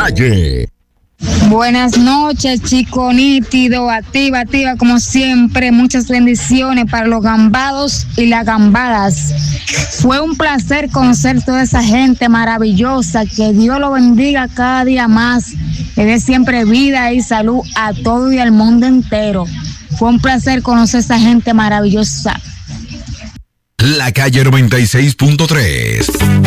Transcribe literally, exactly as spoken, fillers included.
calle. Buenas noches, chico nítido, activa, activa como siempre, muchas bendiciones para los gambados y las gambadas. Fue un placer conocer toda esa gente maravillosa, que Dios lo bendiga cada día más, que dé siempre vida y salud a todo y al mundo entero. Fue un placer conocer a esa gente maravillosa. La calle noventa y seis punto tres.